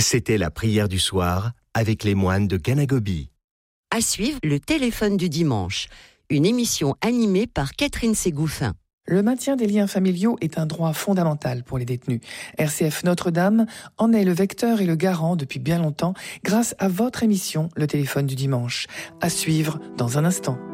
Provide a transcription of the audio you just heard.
C'était la prière du soir avec les moines de Ganagobi. À suivre, le téléphone du dimanche, une émission animée par Catherine Ségouffin. Le maintien des liens familiaux est un droit fondamental pour les détenus. RCF Notre-Dame en est le vecteur et le garant depuis bien longtemps grâce à votre émission Le téléphone du dimanche. À suivre dans un instant.